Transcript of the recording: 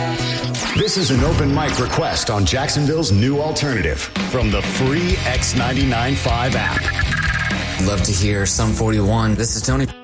This is an open mic request on Jacksonville's new alternative from the free X99.5 app. Love to hear Sum 41. This is Tony.